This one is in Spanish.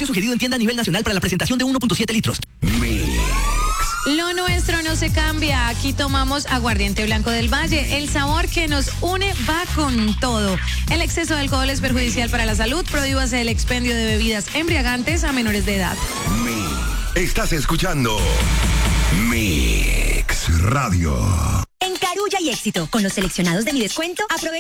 Precio sugerido en tienda a nivel nacional para la presentación de 1.7 litros. Lo nuestro no se cambia. Aquí tomamos aguardiente blanco del Valle. El sabor que nos une va con todo. El exceso de alcohol es perjudicial para la salud. Prohíbase el expendio de bebidas embriagantes a menores de edad. Estás escuchando Mix Radio. En Carulla y Éxito, con los seleccionados de Mi Descuento, aprovecha